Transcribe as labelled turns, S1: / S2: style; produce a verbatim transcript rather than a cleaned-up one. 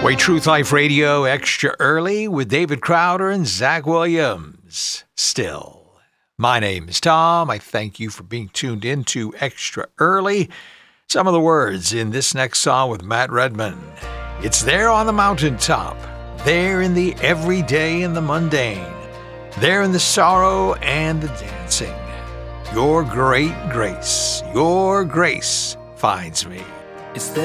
S1: Way Truth Life Radio extra early with David Crowder and Zach Williams. Still, my name is Tom. I thank you for being tuned in to Extra Early. Some of the words in this next song with Matt Redman. It's there on the mountaintop, there in the everyday and the mundane, there in the sorrow and the dancing. Your great grace, your grace finds me.
S2: It's